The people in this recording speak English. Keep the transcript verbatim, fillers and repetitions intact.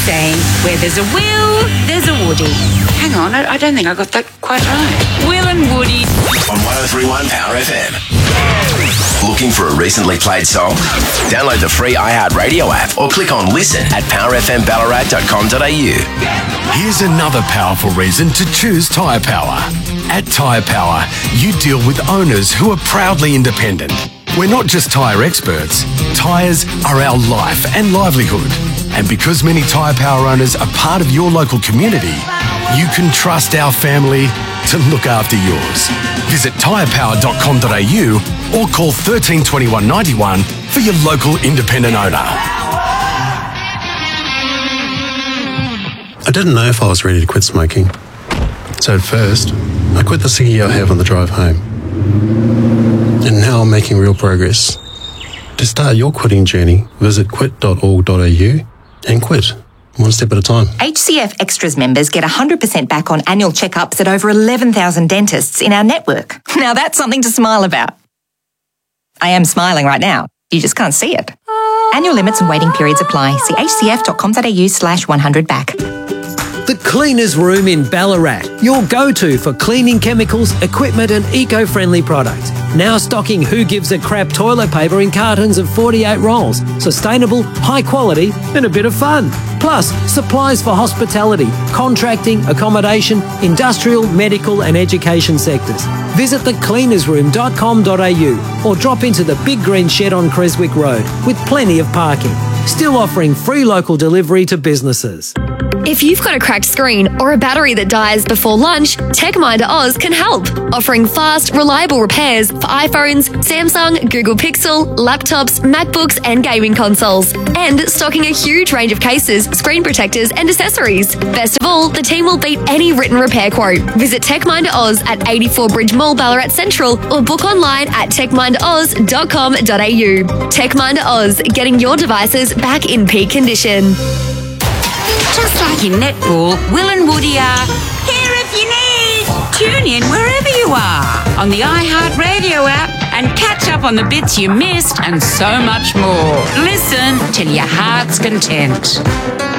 saying, where there's a Will, there's a Woody. Hang on, I, I don't think I got that quite right. Will and Woody. On one oh three point one Power F M. Looking for a recently played song? Download the free iHeartRadio app or click on listen at power f m ballarat dot com dot a u. Here's another powerful reason to choose Tyre Power. At Tyre Power, you deal with owners who are proudly independent. We're not just tyre experts. Tyres are our life and livelihood. And because many Tyre Power owners are part of your local community, you can trust our family to look after yours. Visit tyre power dot com dot a u or call one three two one, nine one for your local independent owner. I didn't know if I was ready to quit smoking. So at first, I quit the ciggy I have on the drive home. And now I'm making real progress. To start your quitting journey, visit quit dot org dot a u and quit, one step at a time. H C F Extras members get one hundred percent back on annual checkups at over eleven thousand dentists in our network. Now that's something to smile about. I am smiling right now. You just can't see it. Annual limits and waiting periods apply. See h c f dot com dot a u slash one hundred back. The Cleaners Room in Ballarat, your go-to for cleaning chemicals, equipment and eco-friendly products. Now stocking Who Gives a Crap toilet paper in cartons of forty-eight rolls. Sustainable, high quality and a bit of fun. Plus, supplies for hospitality, contracting, accommodation, industrial, medical and education sectors. Visit the cleaners room dot com dot a u or drop into the Big Green Shed on Creswick Road with plenty of parking. Still offering free local delivery to businesses. If you've got a cracked screen or a battery that dies before lunch, TechMinder Oz can help, offering fast, reliable repairs for iPhones, Samsung, Google Pixel, laptops, MacBooks and gaming consoles, and stocking a huge range of cases, screen protectors and accessories. Best of all, the team will beat any written repair quote. Visit TechMinder Oz at eighty-four Bridge Mall, Ballarat Central or book online at tech minder oz dot com dot a u. TechMinder Oz, getting your devices back in peak condition. Just like in netball, Will and Woody are here if you need. Tune in wherever you are on the iHeartRadio app and catch up on the bits you missed and so much more. Listen till your heart's content.